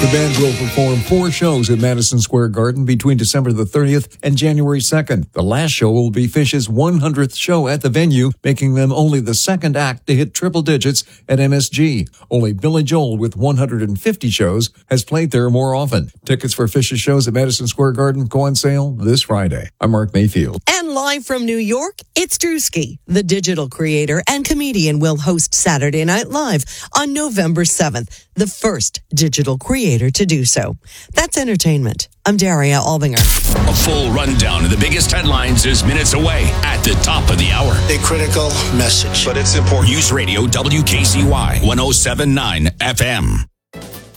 The band will perform 4 shows at Madison Square Garden between December the 30th and January 2nd. The last show will be Phish's 100th show at the venue, making them only the second act to hit triple digits at MSG. Only Billy Joel, with 150 shows, has played there more often. Tickets for Phish's shows at Madison Square Garden go on sale this Friday. I'm Mark Mayfield. And live from New York, it's Drewski. The digital creator and comedian will host Saturday Night Live on November 7th, the first digital creator to do so. That's entertainment. I'm Daria Albinger. A full rundown of the biggest headlines is minutes away at the top of the hour. A critical message. But it's important. News Radio WKCY 107.9 FM.